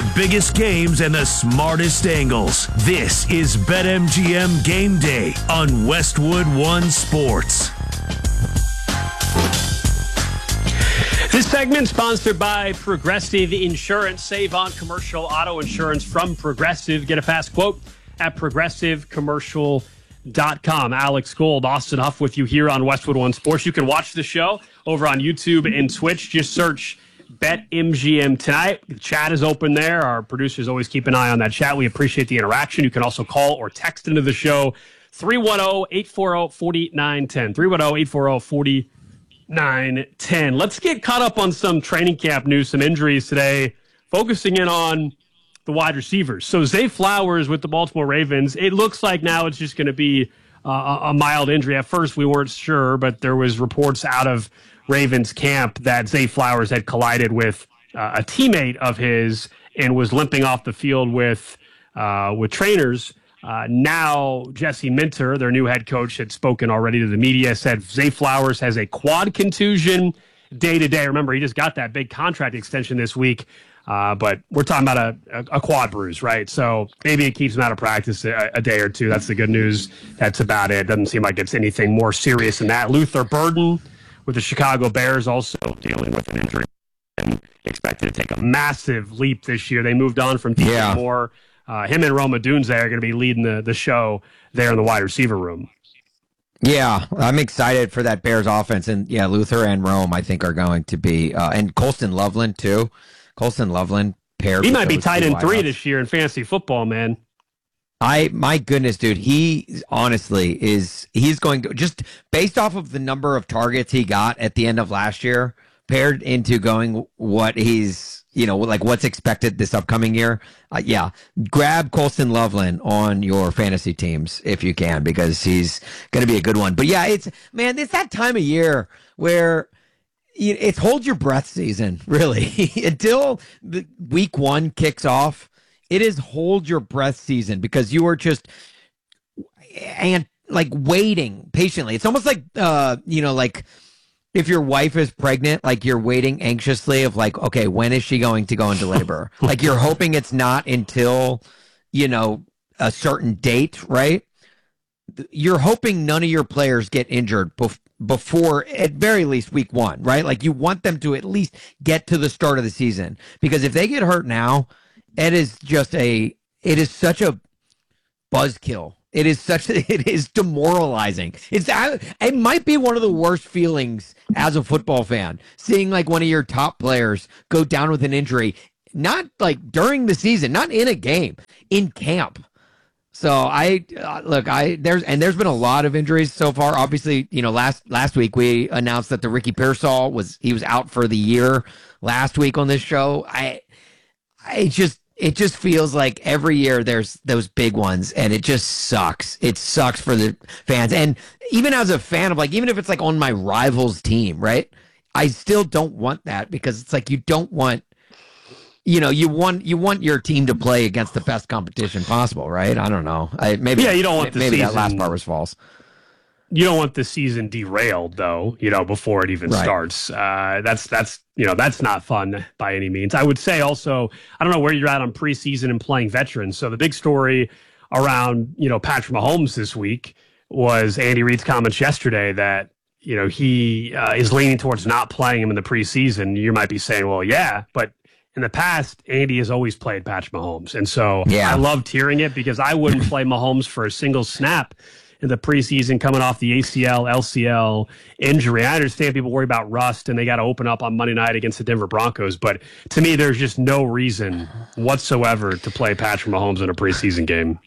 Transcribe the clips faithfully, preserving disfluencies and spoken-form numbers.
the biggest games and the smartest angles. This is BetMGM Game Day on Westwood One Sports. This segment sponsored by Progressive Insurance. Save on commercial auto insurance from Progressive. Get a fast quote at progressive commercial dot com. Alex Gold, Austin Huff with you here on Westwood One Sports. You can watch the show over on YouTube and Twitch. Just search BetMGM tonight. The chat is open there. Our producers always keep an eye on that chat. We appreciate the interaction. You can also call or text into the show three one zero, eight four zero, four nine one zero. three one zero, eight four zero, four nine one zero. Let's get caught up on some training camp news, some injuries today, focusing in on the wide receivers. So Zay Flowers with the Baltimore Ravens, it looks like now it's just going to be uh, a mild injury. At first we weren't sure, but there was reports out of Ravens camp that Zay Flowers had collided with uh, a teammate of his and was limping off the field with uh, with trainers. Uh, now, Jesse Minter, their new head coach, had spoken already to the media, said Zay Flowers has a quad contusion day to day. Remember, he just got that big contract extension this week, uh, but we're talking about a, a, a quad bruise, right? So maybe it keeps him out of practice a, a day or two. That's the good news. That's about it. Doesn't seem like it's anything more serious than that. Luther Burden with the Chicago Bears also dealing with an injury and expected to take a massive leap this year. They moved on from T J yeah. Moore. Uh, him and Rome Odunze are going to be leading the, the show there in the wide receiver room. Yeah, I'm excited for that Bears offense. And, yeah, Luther and Rome, I think, are going to be uh, – and Colston Loveland, too. Colston Loveland paired He with might be tight end three wideouts. this year in fantasy football, man. I my goodness, dude, he honestly is – he's going to – just based off of the number of targets he got at the end of last year, paired into going what he's – you know, like what's expected this upcoming year. Uh, yeah, grab Colston Loveland on your fantasy teams if you can, because he's going to be a good one. But yeah, it's, man, it's that time of year where it's hold your breath season, really. Until the week one kicks off, it is hold your breath season, because you are just, and like waiting patiently. It's almost like, uh, you know, like, if your wife is pregnant, like you're waiting anxiously of like, okay, when is she going to go into labor? Like you're hoping it's not until, you know, a certain date, right? You're hoping none of your players get injured bef- before at very least week one, right? Like you want them to at least get to the start of the season, because if they get hurt now, it is just a, it is such a buzzkill. It is such. It is demoralizing. It's. It might be one of the worst feelings as a football fan, seeing like one of your top players go down with an injury, not like during the season, not in a game, in camp. So I uh, look. I there's and there's been a lot of injuries so far. Obviously, you know, last last week we announced that the Ricky Pearsall was he was out for the year last week on this show. I. I just. It just feels like every year there's those big ones, and it just sucks. It sucks for the fans. And even as a fan of, like, even if it's like on my rival's team, right? I still don't want that, because it's like you don't want, you know, you want you want your team to play against the best competition possible, right? I don't know. I, maybe Yeah, you don't want the maybe season, that last part was false. You don't want the season derailed, though, you know, before it even Right. starts. Uh, that's, that's you know, that's not fun by any means. I would say also, I don't know where you're at on preseason and playing veterans. So the big story around, you know, Patrick Mahomes this week was Andy Reid's comments yesterday that, you know, he uh, is leaning towards not playing him in the preseason. You might be saying, well, yeah, but in the past, Andy has always played Patrick Mahomes. And so Yeah. I loved hearing it, because I wouldn't play Mahomes for a single snap in the preseason coming off the A C L, L C L injury. I understand people worry about rust and they got to open up on Monday night against the Denver Broncos, but to me, there's just no reason whatsoever to play Patrick Mahomes in a preseason game.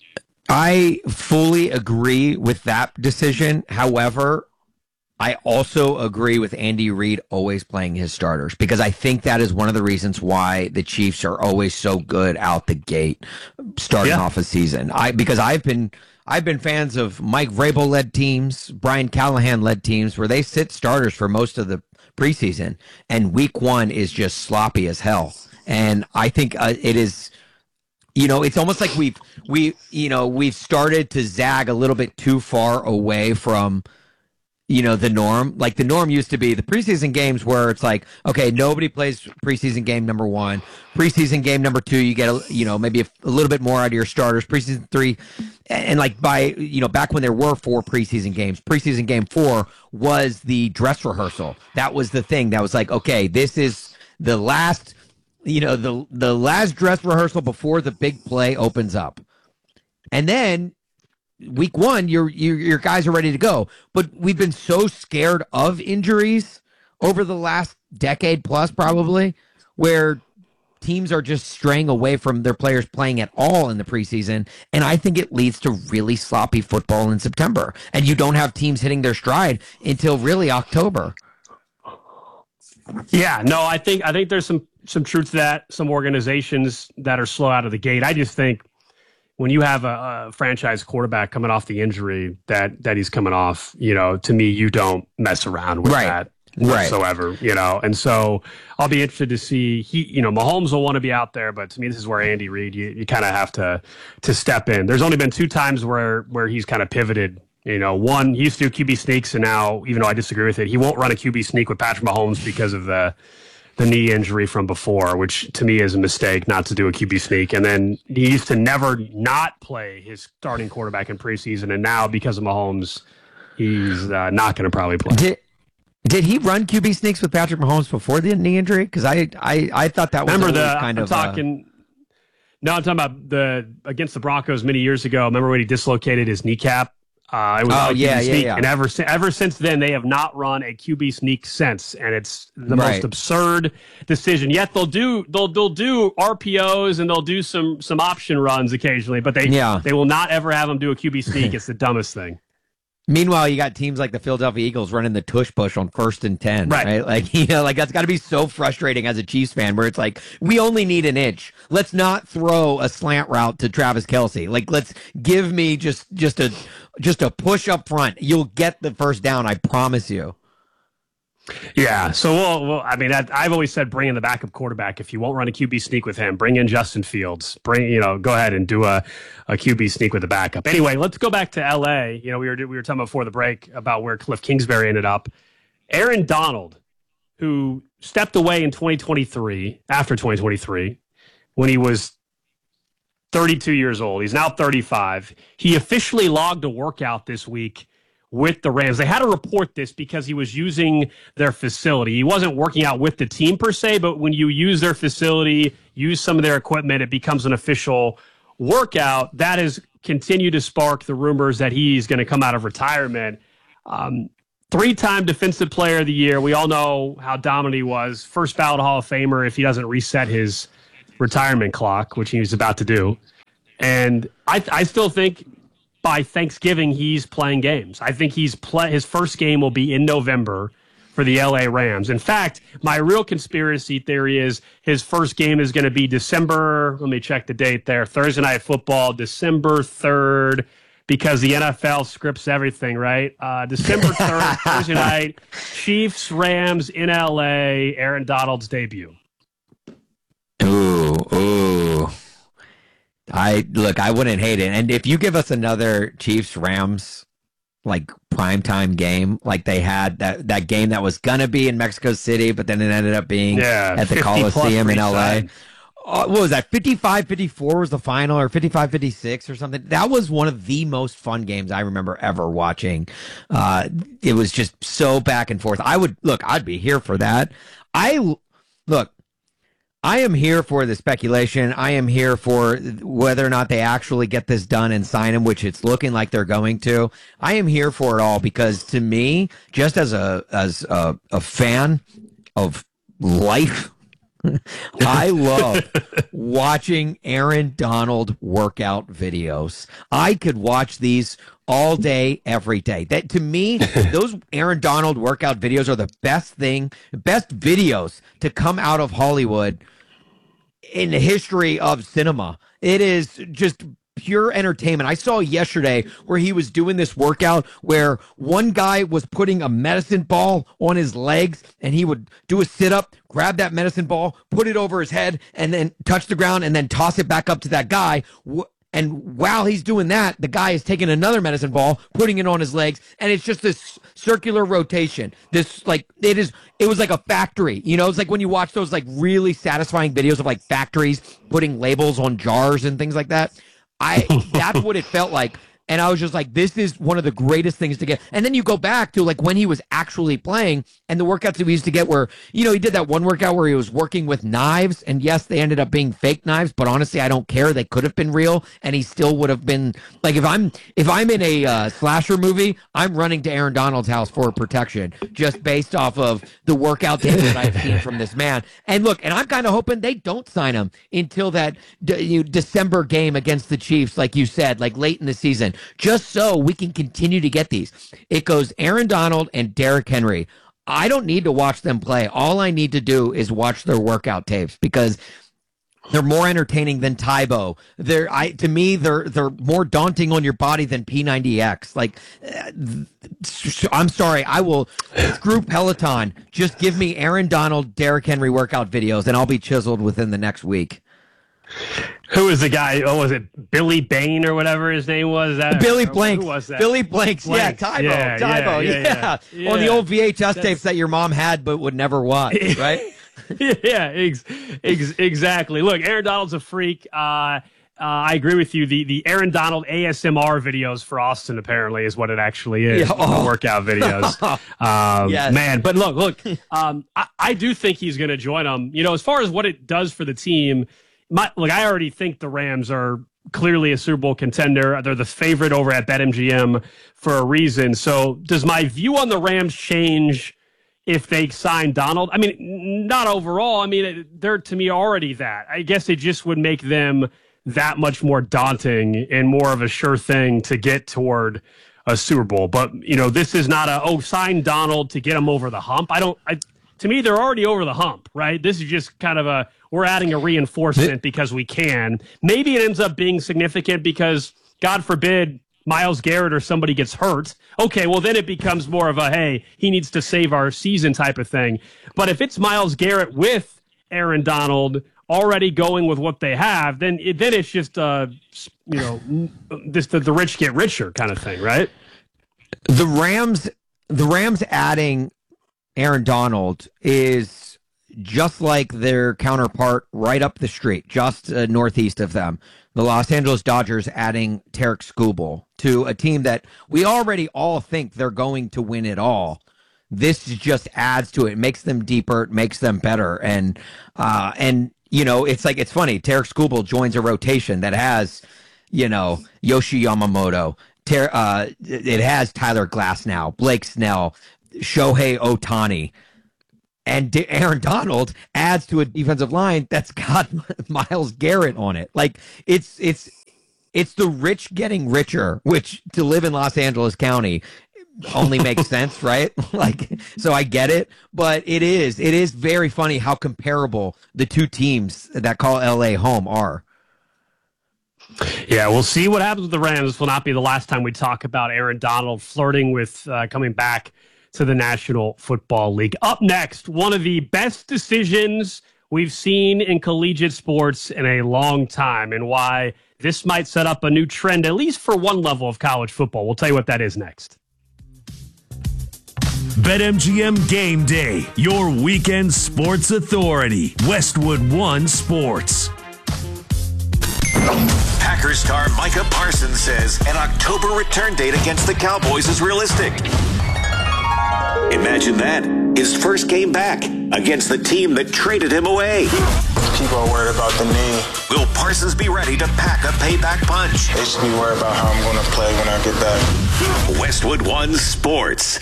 I fully agree with that decision. However, I also agree with Andy Reid always playing his starters, because I think that is one of the reasons why the Chiefs are always so good out the gate starting Yeah. off a season. I because I've been I've been fans of Mike Vrabel led teams, Brian Callahan led teams, where they sit starters for most of the preseason, and week one is just sloppy as hell. And I think uh, it is. You know, it's almost like we've we you know we've started to zag a little bit too far away from you know, the norm. Like the norm used to be the preseason games where it's like, okay, nobody plays preseason game number one. Preseason game number two, you get, a, you know, maybe a, a little bit more out of your starters. Preseason three, and like by, you know, back when there were four preseason games, preseason game four was the dress rehearsal. That was the thing that was like, okay, this is the last, you know, the the last dress rehearsal before the big play opens up. And then week one, your your your guys are ready to go. But we've been so scared of injuries over the last decade plus, probably, where teams are just straying away from their players playing at all in the preseason. And I think it leads to really sloppy football in September. And you don't have teams hitting their stride until really October. Yeah, no, I think I think there's some some truth to that. Some organizations that are slow out of the gate. I just think when you have a, a franchise quarterback coming off the injury that that he's coming off, you know, to me, you don't mess around with right. that whatsoever, right. you know. And so I'll be interested to see. He, you know, Mahomes will want to be out there, but to me, this is where Andy Reid, you, you kind of have to to step in. There's only been two times where where he's kind of pivoted. You know, one, he used to do Q B sneaks, and now, even though I disagree with it, he won't run a Q B sneak with Patrick Mahomes because of the the knee injury from before, which to me is a mistake not to do a Q B sneak. And then he used to never not play his starting quarterback in preseason, and now because of Mahomes, he's uh, not going to probably play. Did, did he run Q B sneaks with Patrick Mahomes before the knee injury? Because I, I I thought that was Remember the, kind I'm of talking. Uh, no, I'm talking about the against the Broncos many years ago. Remember when he dislocated his kneecap? Uh, it was oh, like yeah, yeah, yeah, yeah. And ever, ever since then, they have not run a Q B sneak since, and it's the right. most absurd decision. Yet they'll do they'll they'll do R P Os and they'll do some some option runs occasionally, but they yeah. they will not ever have them do a Q B sneak. It's the dumbest thing. Meanwhile, you got teams like the Philadelphia Eagles running the tush push on first and ten, right? right? Like, you know, like that's got to be so frustrating as a Chiefs fan, where it's like, we only need an inch. Let's not throw a slant route to Travis Kelce. Like, let's give me just just a just a push up front. You'll get the first down, I promise you. Yeah, so well, well I mean, I, I've always said bring in the backup quarterback. If you won't run a Q B sneak with him, bring in Justin Fields. Bring, you know, go ahead and do a, a Q B sneak with the backup. Anyway, let's go back to L A. You know, we were we were talking before the break about where Cliff Kingsbury ended up. Aaron Donald, who stepped away in twenty twenty-three, after twenty twenty-three, when he was thirty-two years old. He's now thirty-five. He officially logged a workout this week with the Rams. They had to report this because he was using their facility. He wasn't working out with the team per se, but when you use their facility, use some of their equipment, it becomes an official workout. That has continued to spark the rumors that he's going to come out of retirement. Um, three-time Defensive Player of the Year. We all know how dominant he was. First ballot Hall of Famer if he doesn't reset his retirement clock, which he's about to do. And I, I still think by Thanksgiving, he's playing games. I think he's play, his first game will be in November for the L A Rams. In fact, my real conspiracy theory is his first game is going to be December, let me check the date there, Thursday Night Football, December third, because the N F L scripts everything, right? Uh, December third, Thursday night, Chiefs, Rams in L A, Aaron Donald's debut. Ooh, ooh. I look, I wouldn't hate it. And if you give us another Chiefs Rams like primetime game, like they had that, that game that was gonna be in Mexico City, but then it ended up being yeah, at the Coliseum in L A. Uh, what was that? fifty-five fifty-four was the final, or fifty-five fifty-six or something. That was one of the most fun games I remember ever watching. Uh, it was just so back and forth. I would look, I'd be here for that. I look. I am here for the speculation. I am here for whether or not they actually get this done and sign him, which it's looking like they're going to. I am here for it all because, to me, just as a as a, a fan of life, I love watching Aaron Donald workout videos. I could watch these all day, every day. That, to me, those Aaron Donald workout videos are the best thing, best videos to come out of Hollywood in the history of cinema. It is just pure entertainment. I saw yesterday where he was doing this workout where one guy was putting a medicine ball on his legs, and he would do a sit-up, grab that medicine ball, put it over his head, and then touch the ground, and then toss it back up to that guy. And while he's doing that, the guy is taking another medicine ball, putting it on his legs, and it's just this circular rotation. This like it is. It was like a factory. You know, it's like when you watch those like really satisfying videos of like factories putting labels on jars and things like that. I that's what it felt like. And I was just like, this is one of the greatest things to get. And then you go back to like when he was actually playing and the workouts that we used to get where, you know, he did that one workout where he was working with knives. And yes, they ended up being fake knives, but honestly, I don't care. They could have been real and he still would have been like, if I'm, if I'm in a uh, slasher movie, I'm running to Aaron Donald's house for protection just based off of the workout data that I've seen from this man. And look, and I'm kind of hoping they don't sign him until that de- you, December game against the Chiefs, like you said, like late in the season. Just so we can continue to get these. It goes Aaron Donald and Derrick Henry. I don't need to watch them play. All I need to do is watch their workout tapes because they're more entertaining than Tybo. They're I to me they're they're more daunting on your body than P ninety X. Like uh, I'm sorry, I will screw Peloton. Just give me Aaron Donald, Derrick Henry workout videos and I'll be chiseled within the next week. Who was the guy? Oh, was it Billy Bain or whatever his name was? That Billy Blanks. Who was that? Billy Blanks. Blanks. Yeah, Tybo. Yeah, Tybo. yeah, Yeah, yeah, yeah. On the old V H S That's... tapes that your mom had but would never watch, right? yeah, ex- ex- exactly. Look, Aaron Donald's a freak. Uh, uh, I agree with you. The the Aaron Donald A S M R videos for Austin apparently is what it actually is. Yeah, oh. The workout videos. um, yes. Man, but look, look. Um, I, I do think he's going to join them. You know, as far as what it does for the team. My, look, I already think the Rams are clearly a Super Bowl contender. They're the favorite over at BetMGM for a reason. So does my view on the Rams change if they sign Donald? I mean, not overall. I mean, they're, to me, already that. I guess it just would make them that much more daunting and more of a sure thing to get toward a Super Bowl. But, you know, this is not a, oh, sign Donald to get him over the hump. I don't, I, to me, they're already over the hump, right? This is just kind of a, we're adding a reinforcement because we can. Maybe it ends up being significant because, God forbid, Myles Garrett or somebody gets hurt. Okay, well, then it becomes more of a, hey, he needs to save our season type of thing. But if it's Myles Garrett with Aaron Donald already going with what they have, then it, then it's just, uh, you know, this the, the rich get richer kind of thing, right? The Rams, the Rams adding Aaron Donald is just like their counterpart right up the street, just uh, northeast of them. The Los Angeles Dodgers adding Tarek Skubal to a team that we already all think they're going to win it all. This just adds to it. It makes them deeper. It makes them better. And, uh, and you know, it's like, it's funny. Tarek Skubal joins a rotation that has, you know, Yoshi Yamamoto. Ter- uh, it has Tyler Glasnow, Blake Snell, Shohei Ohtani. And Aaron Donald adds to a defensive line that's got Myles Garrett on it. Like it's it's it's the rich getting richer, which to live in Los Angeles County only makes sense, right? Like so I get it, but it is it is very funny how comparable the two teams that call L A home are. Yeah, we'll see what happens with the Rams. This will not be the last time we talk about Aaron Donald flirting with uh, coming back to the National Football League. Up next, one of the best decisions we've seen in collegiate sports in a long time and why this might set up a new trend, at least for one level of college football. We'll tell you what that is next. BetMGM Game Day, your weekend sports authority. Westwood One Sports. Packers star Micah Parsons says an October return date against the Cowboys is realistic. Imagine that, his first game back against the team that traded him away. People are worried about the knee. Will Parsons be ready to pack a payback punch? They should be worried about how I'm going to play when I get back. Westwood One Sports.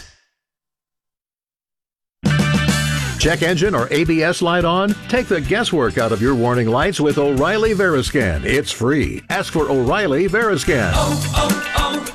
Check engine or A B S light on? Take the guesswork out of your warning lights with O'Reilly Veriscan. It's free. Ask for O'Reilly Veriscan. Oh,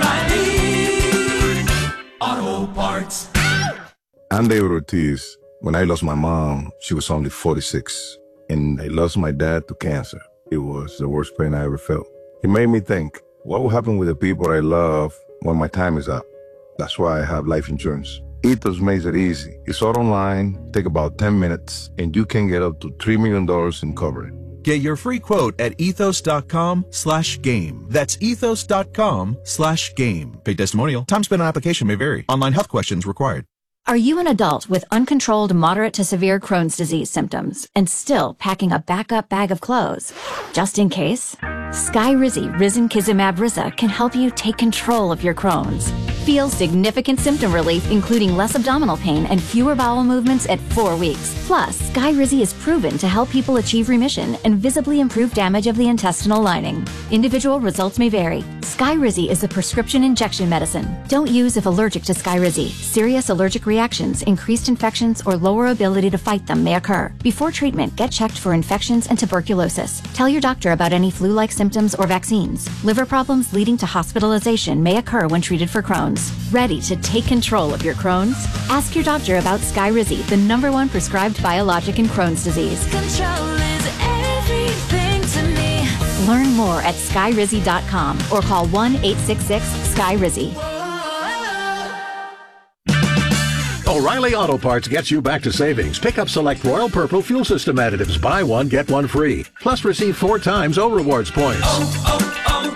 oh, oh, O'Reilly Auto Parts. I'm David Ortiz. When I lost my mom, she was only forty-six. And I lost my dad to cancer. It was the worst pain I ever felt. It made me think, what will happen with the people I love when my time is up? That's why I have life insurance. Ethos makes it easy. It's all online, take about ten minutes, and you can get up to three million dollars in coverage. Get your free quote at ethos.com slash game. That's ethos.com slash game. Paid testimonial. Time spent on application may vary. Online health questions required. Are you an adult with uncontrolled moderate to severe Crohn's disease symptoms and still packing a backup bag of clothes? Just in case, Skyrizi Risankizumab Riza can help you take control of your Crohn's. Feel significant symptom relief, including less abdominal pain and fewer bowel movements at four weeks. Plus, Skyrizi is proven to help people achieve remission and visibly improve damage of the intestinal lining. Individual results may vary. Skyrizi is a prescription injection medicine. Don't use if allergic to Skyrizi. Serious allergic reactions, increased infections, or lower ability to fight them may occur. Before treatment, get checked for infections and tuberculosis. Tell your doctor about any flu-like symptoms or vaccines. Liver problems leading to hospitalization may occur when treated for Crohn's. Ready to take control of your Crohn's? Ask your doctor about Skyrizi, the number one prescribed biologic in Crohn's disease. Control is everything to me. Learn more at skyrizi dot com or call one eight six six Skyrizi. O'Reilly Auto Parts gets you back to savings. Pick up select Royal Purple fuel system additives. Buy one, get one free. Plus receive four times O Rewards points. Oh,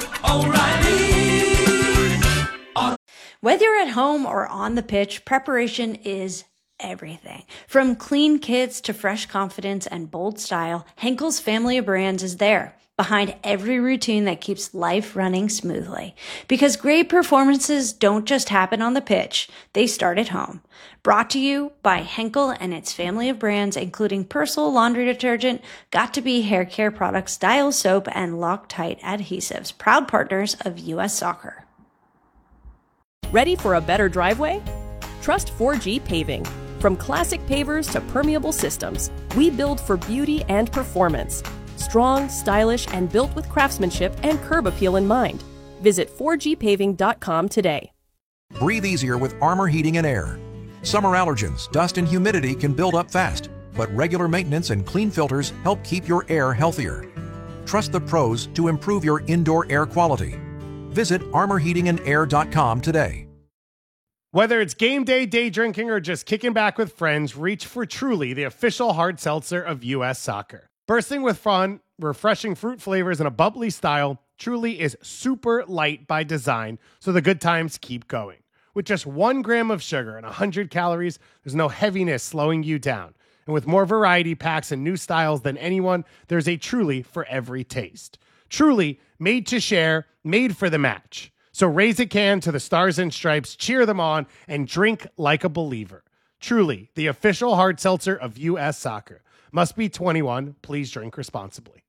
oh, oh, O'Reilly. Whether you're at home or on the pitch, preparation is everything. From clean kits to fresh confidence and bold style, Henkel's family of brands is there, behind every routine that keeps life running smoothly. Because great performances don't just happen on the pitch, they start at home. Brought to you by Henkel and its family of brands, including Persil laundry detergent, Got2b hair care products, Dial soap, and Loctite adhesives, proud partners of U S Soccer. Ready for a better driveway? Trust four G Paving. From classic pavers to permeable systems, we build for beauty and performance. Strong, stylish, and built with craftsmanship and curb appeal in mind. Visit four G paving dot com today. Breathe easier with Armor Heating and Air. Summer allergens, dust, and humidity can build up fast, but regular maintenance and clean filters help keep your air healthier. Trust the pros to improve your indoor air quality. Visit armor heating and air dot com today. Whether it's game day, day drinking, or just kicking back with friends, reach for Truly, the official hard seltzer of U S Soccer. Bursting with fun, refreshing fruit flavors, and a bubbly style, Truly is super light by design, so the good times keep going. With just one gram of sugar and one hundred calories, there's no heaviness slowing you down. And with more variety packs and new styles than anyone, there's a Truly for every taste. Truly, made to share, made for the match. So raise a can to the Stars and Stripes, cheer them on, and drink like a believer. Truly, the official hard seltzer of U S Soccer. Must be twenty-one. Please drink responsibly.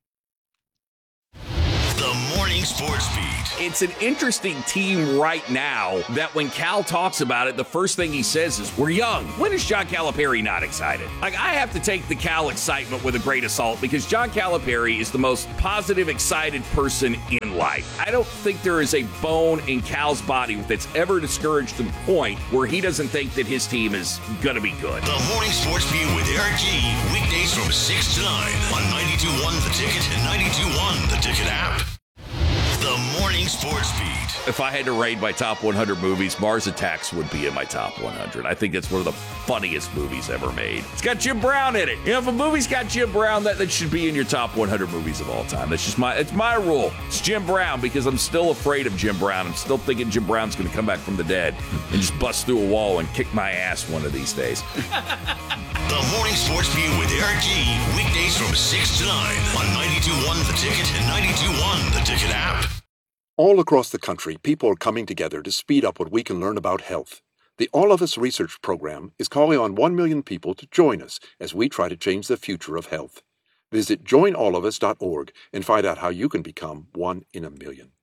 The Morning Sports Beat. It's an interesting team right now that when Cal talks about it, the first thing he says is, we're young. When is John Calipari not excited? Like, I have to take the Cal excitement with a grain of salt because John Calipari is the most positive, excited person in life. I don't think there is a bone in Cal's body that's ever discouraged to the point where he doesn't think that his team is going to be good. The Morning Sports Beat with Eric G. Weekdays from six to nine on ninety-two point one The Ticket and ninety-two point one The Ticket app. The Morning Sports Beat. If I had to rate my top one hundred movies, Mars Attacks would be in my top one hundred. I think it's one of the funniest movies ever made. It's got Jim Brown in it. You know, if a movie's got Jim Brown, that, that should be in your top one hundred movies of all time. That's just my, it's my rule. It's Jim Brown because I'm still afraid of Jim Brown. I'm still thinking Jim Brown's going to come back from the dead and just bust through a wall and kick my ass one of these days. The Morning Sports Beat with Eric G. Weekdays from six to nine on ninety-two point one The Ticket and ninety-two point one The Ticket app. All across the country, people are coming together to speed up what we can learn about health. The All of Us Research Program is calling on one million people to join us as we try to change the future of health. Visit join all of us dot org and find out how you can become one in a million.